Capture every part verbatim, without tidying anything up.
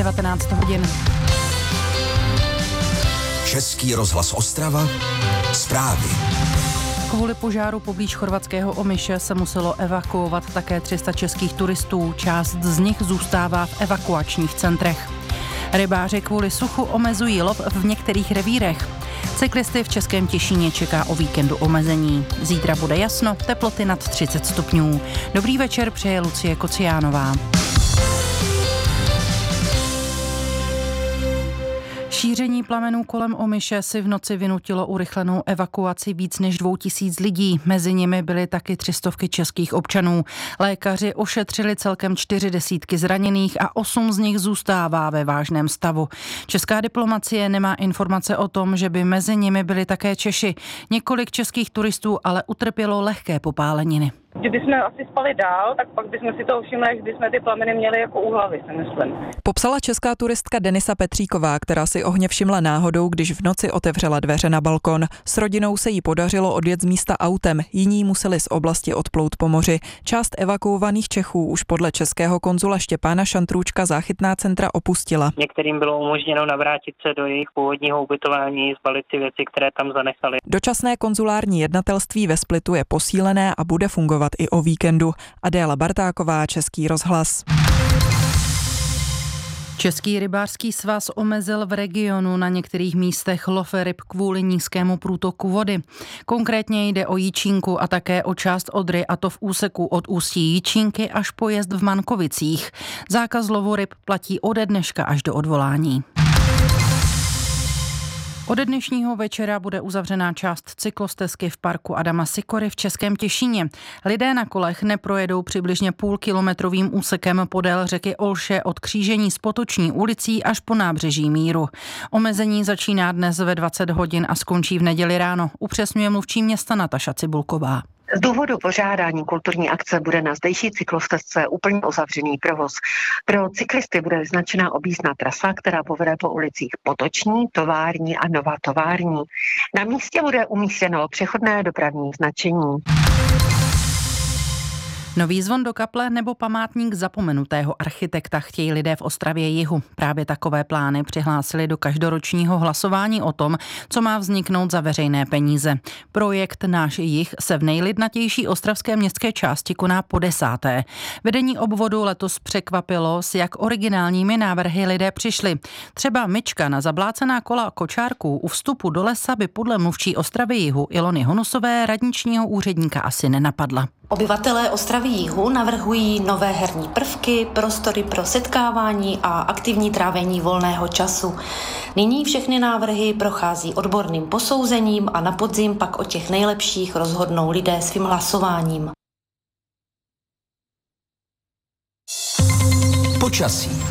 devatenáct hodin. Český rozhlas Ostrava, zprávy. Kvůli požáru poblíž chorvatského Omiše se muselo evakuovat také tři sta českých turistů. Část z nich zůstává v evakuačních centrech. Rybáři kvůli suchu omezují lov v některých revírech. Cyklisty v Českém Těšíně čeká o víkendu omezení. Zítra bude jasno, teploty nad třicet stupňů. Dobrý večer přeje Lucie Kociánová. Šíření plamenů kolem Omiše si v noci vynutilo urychlenou evakuaci víc než dvou tisíc lidí. Mezi nimi byly taky tři stovky českých občanů. Lékaři ošetřili celkem čtyři desítky zraněných a osm z nich zůstává ve vážném stavu. Česká diplomacie nemá informace o tom, že by mezi nimi byli také Češi. Několik českých turistů ale utrpělo lehké popáleniny. Kdybychom asi spali dál, tak pak bychom si to všimli, když bychom ty plameny měli jako u hlavy, si myslím. Popsala česká turistka Denisa Petříková, která si ohně všimla náhodou, když v noci otevřela dveře na balkon. S rodinou se jí podařilo odjet z místa autem, jiní museli z oblasti odplout po moři. Část evakuovaných Čechů už podle českého konzula Štěpána Šantrůčka záchytná centra opustila. Některým bylo umožněno navrátit se do jejich původního ubytování, zbalit ty věci, které tam zanechali. Dočasné konzulární jednatelství ve Splitu je posílené a bude fungovat i o víkendu. Adéla Bartáková, Český rozhlas. Český rybářský svaz omezil v regionu na některých místech lov ryb kvůli nízkému průtoku vody. Konkrétně jde o Jičínku a také o část Odry, a to v úseku od ústí Jičínky až po jezd v Mankovicích. Zákaz lovu ryb platí ode dneška až do odvolání. Ode dnešního večera bude uzavřená část cyklostezky v parku Adama Sikory v Českém Těšíně. Lidé na kolech neprojedou přibližně půlkilometrovým úsekem podél řeky Olše od křížení s Potoční ulicí až po nábřeží Míru. Omezení začíná dnes ve dvacet hodin a skončí v neděli ráno, upřesňuje mluvčí města Nataša Cibulková. Z důvodu pořádání kulturní akce bude na zdejší cyklostezce úplně uzavřený provoz. Pro cyklisty bude vyznačená objízdná trasa, která povede po ulicích Potoční, Tovární a Nová Tovární. Na místě bude umístěno přechodné dopravní značení. Nový zvon do kaple nebo památník zapomenutého architekta chtějí lidé v Ostravě Jihu. Právě takové plány přihlásili do každoročního hlasování o tom, co má vzniknout za veřejné peníze. Projekt Náš Jih se v nejlidnatější ostravské městské části koná po desáté. Vedení obvodu letos překvapilo, s jak originálními návrhy lidé přišli. Třeba myčka na zablácená kola kočárků u vstupu do lesa by podle mluvčí Ostravy Jihu Ilony Honusové radničního úředníka asi nenapadla. Obyvatelé Ostravy Jihu navrhují nové herní prvky, prostory pro setkávání a aktivní trávení volného času. Nyní všechny návrhy prochází odborným posouzením a na podzim pak o těch nejlepších rozhodnou lidé svým hlasováním. Počasí.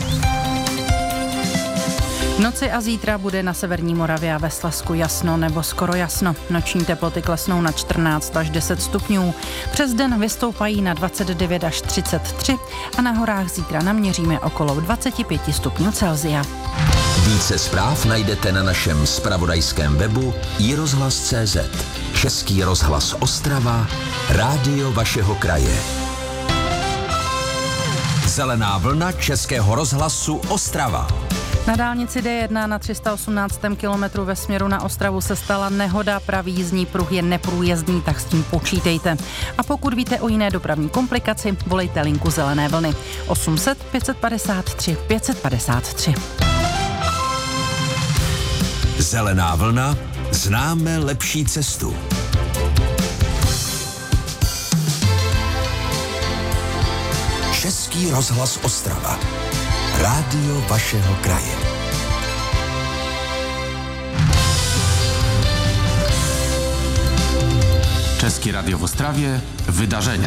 V noci a zítra bude na severní Moravě a ve Slezsku jasno nebo skoro jasno. Noční teploty klesnou na čtrnáct až deset stupňů. Přes den vystoupají na dvacet devět až třicet tři a na horách zítra naměříme okolo dvacet pět stupňů Celsia. Více zpráv najdete na našem zpravodajském webu i rozhlas tečka cé zet. Český rozhlas Ostrava, rádio vašeho kraje. Zelená vlna Českého rozhlasu Ostrava. Na dálnici D jedna na tři sta osmnáctém kilometru ve směru na Ostravu se stala nehoda, pravý jízdní pruh je neprůjezdný, tak s tím počítejte. A pokud víte o jiné dopravní komplikaci, volejte linku Zelené vlny osm set pět set padesát tři pět set padesát tři. Zelená vlna, známe lepší cestu. Český rozhlas Ostrava. Rádio vašeho kraje. České radio w Ostrawie. Wydarzenia.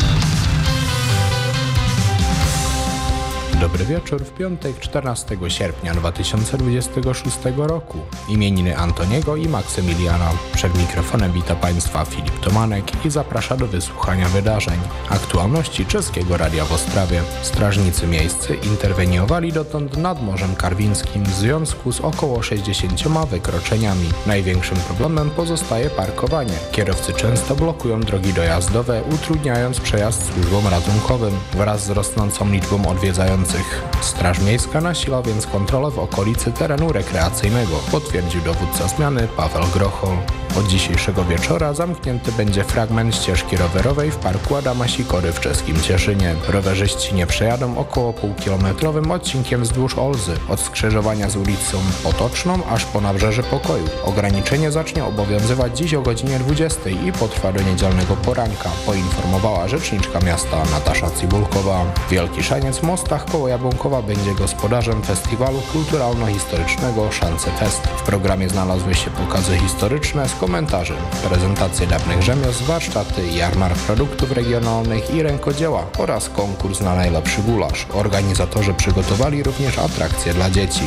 Dobry wieczór w piątek, czternastego sierpnia dwa tysiące dwudziestego szóstego roku. Imieniny Antoniego i Maksymiliana. Przed mikrofonem wita Państwa Filip Tomanek i zaprasza do wysłuchania wydarzeń. Aktualności Czeskiego Radia w Ostrawie. Strażnicy miejscy interweniowali dotąd nad Morzem Karwińskim w związku z około sześćdziesięcioma wykroczeniami. Największym problemem pozostaje parkowanie. Kierowcy często blokują drogi dojazdowe, utrudniając przejazd służbom ratunkowym. Wraz z rosnącą liczbą odwiedzających mieszkających. Straż Miejska nasila więc kontrolę w okolicy terenu rekreacyjnego, potwierdził dowódca zmiany Paweł Grochol. Od dzisiejszego wieczora zamknięty będzie fragment ścieżki rowerowej w parku Adama Sikory w czeskim Cieszynie. Rowerzyści nie przejadą około półkilometrowym odcinkiem wzdłuż Olzy, od skrzyżowania z ulicą Potoczną aż po nabrzeże Pokoju. Ograniczenie zacznie obowiązywać dziś o godzinie dwudziestej i potrwa do niedzielnego poranka, poinformowała rzeczniczka miasta Natasza Cibulkowa. Wielki Szaniec w Mostach koło Jabłonkowa będzie gospodarzem festiwalu kulturalno-historycznego Szance Fest. W programie znalazły się pokazy historyczne z komentarzem, prezentacje dawnych rzemiosł, warsztaty, jarmark produktów regionalnych i rękodzieła oraz konkurs na najlepszy gulasz. Organizatorzy przygotowali również atrakcje dla dzieci.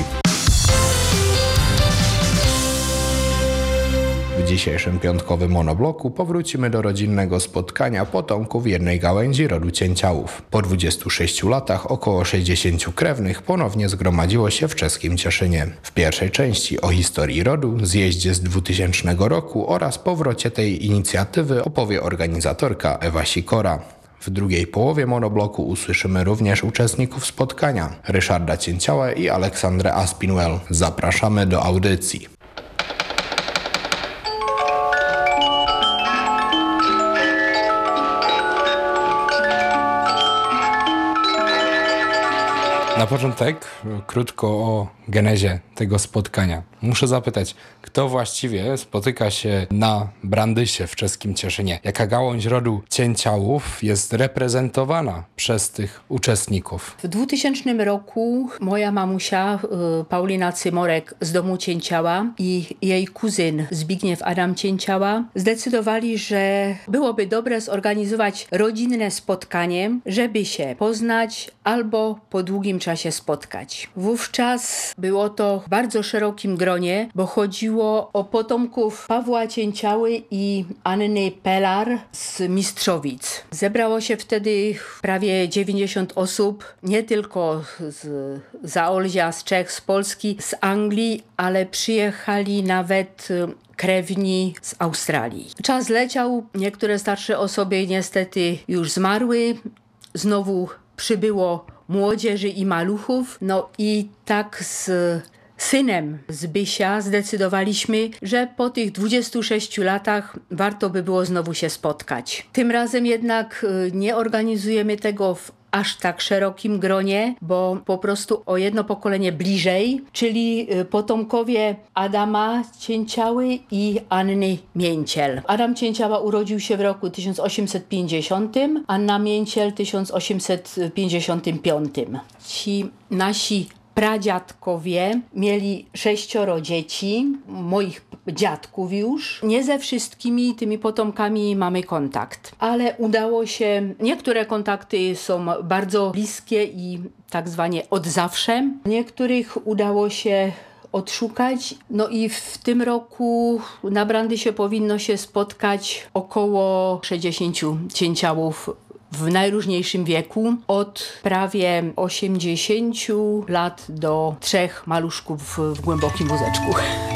W dzisiejszym piątkowym monobloku powrócimy do rodzinnego spotkania potomków jednej gałęzi rodu Cięciałów. Po dwudziestu sześciu latach około sześćdziesięciu krewnych ponownie zgromadziło się w czeskim Cieszynie. W pierwszej części o historii rodu, zjeździe z dwutysięcznego roku oraz powrocie tej inicjatywy opowie organizatorka Ewa Sikora. W drugiej połowie monobloku usłyszymy również uczestników spotkania, Ryszarda Cięciałę i Aleksandrę Aspinwell. Zapraszamy do audycji. Na początek krótko o genezie tego spotkania. Muszę zapytać, kto właściwie spotyka się na Brandysie w czeskim Cieszynie? Jaka gałąź rodu Cięciałów jest reprezentowana przez tych uczestników? W dwutysięcznym roku moja mamusia Paulina Cymorek z domu Cięciała i jej kuzyn Zbigniew Adam Cięciała zdecydowali, że byłoby dobre zorganizować rodzinne spotkanie, żeby się poznać albo po długim czasie spotkać. Wówczas było to w bardzo szerokim gronie, bo chodziło o potomków Pawła Cięciały i Anny Pelar z Mistrzowic. Zebrało się wtedy prawie dziewięćdziesiąt osób, nie tylko z Zaolzia, z Czech, z Polski, z Anglii, ale przyjechali nawet krewni z Australii. Czas leciał, niektóre starsze osoby niestety już zmarły, znowu przybyło młodzieży i maluchów, no i tak z synem Zbysia zdecydowaliśmy, że po tych dwudziestu sześciu latach warto by było znowu się spotkać. Tym razem jednak nie organizujemy tego w aż tak szerokim gronie, bo po prostu o jedno pokolenie bliżej, czyli potomkowie Adama Cięciały i Anny Mięciel. Adam Cięciała urodził się w roku tysiąc osiemset pięćdziesiątym, Anna Mięciel tysiąc osiemset pięćdziesiątym piątym. Ci nasi pradziadkowie mieli sześcioro dzieci, moich dziadków już. Nie ze wszystkimi tymi potomkami mamy kontakt, ale udało się, niektóre kontakty są bardzo bliskie i tak zwanie od zawsze. Niektórych udało się odszukać. No i w tym roku na Brandysie powinno się spotkać około sześćdziesięciu Cięciałów w najróżniejszym wieku, od prawie osiemdziesięciu lat do trzech maluszków w głębokim wózeczku.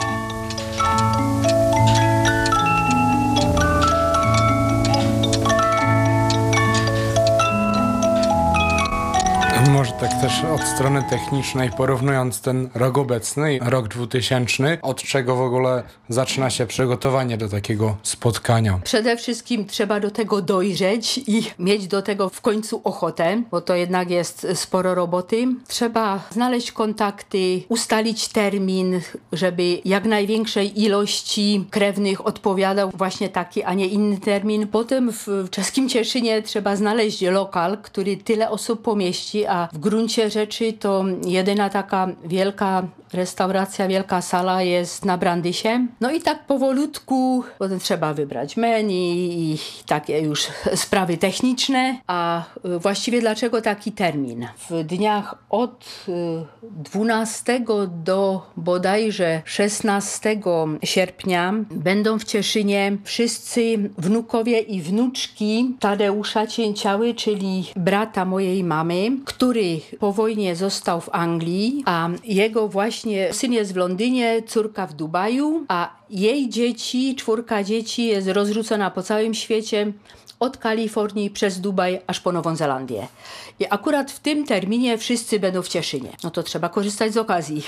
Może tak też od strony technicznej, porównując ten rok obecny, rok dwutysięczny, od czego w ogóle zaczyna się przygotowanie do takiego spotkania? Przede wszystkim trzeba do tego dojrzeć i mieć do tego w końcu ochotę, bo to jednak jest sporo roboty. Trzeba znaleźć kontakty, ustalić termin, żeby jak największej ilości krewnych odpowiadał właśnie taki, a nie inny termin. Potem w czeskim Cieszynie trzeba znaleźć lokal, który tyle osób pomieści, a w gruncie rzeczy to jedyna taka wielka restauracja, wielka sala jest na Brandysie. No i tak powolutku, potem trzeba wybrać menu i takie już sprawy techniczne. A właściwie dlaczego taki termin? W dniach od dwunastego do bodajże szesnastego sierpnia będą w Cieszynie wszyscy wnukowie i wnuczki Tadeusza Cięciały, czyli brata mojej mamy, który po wojnie został w Anglii, a jego właśnie syn jest w Londynie, córka w Dubaju, a jej dzieci, czwórka dzieci jest rozrzucona po całym świecie. od Kalifornii przez Dubaj aż po Nową Zelandię. I akurat w tym terminie wszyscy będą w Cieszynie. No to trzeba korzystać z okazji.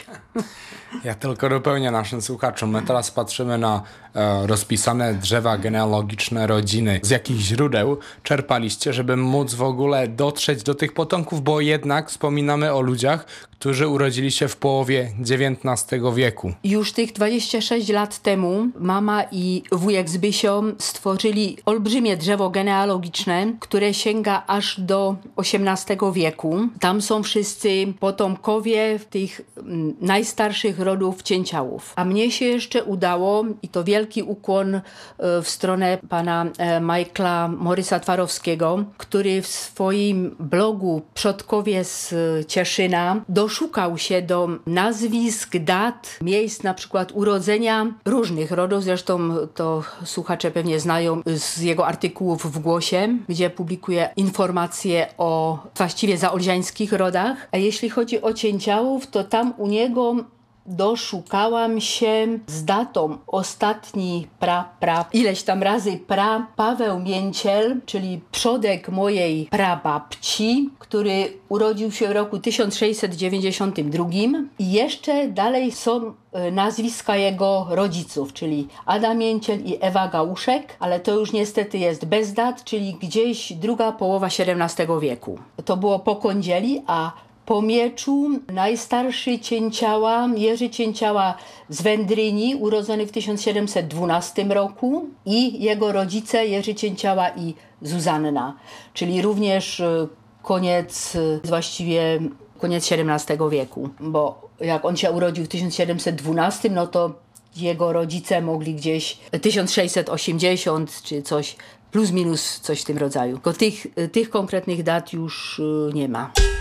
Ja tylko dopełnię naszym słuchaczom. My teraz patrzymy na e, rozpisane drzewa genealogiczne rodziny. Z jakich źródeł czerpaliście, żeby móc w ogóle dotrzeć do tych potomków, bo jednak wspominamy o ludziach, którzy urodzili się w połowie dziewiętnastego wieku. Już tych dwadzieścia sześć lat temu mama i wujek Zbysio stworzyli olbrzymie drzewo genealogiczne, które sięga aż do osiemnastego wieku. Tam są wszyscy potomkowie tych m, najstarszych rodów Cięciałów. A mnie się jeszcze udało, i to wielki ukłon e, w stronę pana e, Michaela Morisa Twarowskiego, który w swoim blogu Przodkowie z Cieszyna doszukał się do nazwisk, dat, miejsc na przykład urodzenia różnych rodów. Zresztą to słuchacze pewnie znają z jego artykułów w Głosie, gdzie publikuje informacje o właściwie zaolziańskich rodach. A jeśli chodzi o Cięciałów, to tam u niego doszukałam się z datą ostatni pra, pra, ileś tam razy pra, Paweł Mięciel, czyli przodek mojej prababci, który urodził się w roku tysiąc sześćset dziewięćdziesiątym drugim i jeszcze dalej są nazwiska jego rodziców, czyli Adam Mięciel i Ewa Gałuszek, ale to już niestety jest bez dat, czyli gdzieś druga połowa siedemnastego wieku. To było po Kądzieli, a po Mieczu najstarszy Cięciała, Jerzy Cięciała z Wędryni, urodzony w tysiąc siedemset dwunastym roku, i jego rodzice Jerzy Cięciała i Zuzanna, czyli również koniec, właściwie koniec siedemnastego wieku, bo jak on się urodził w tysiąc siedemset dwunastym, no to jego rodzice mogli gdzieś tysiąc sześćset osiemdziesiąt czy coś, plus minus coś w tym rodzaju. Tylko tych, tych konkretnych dat już nie ma.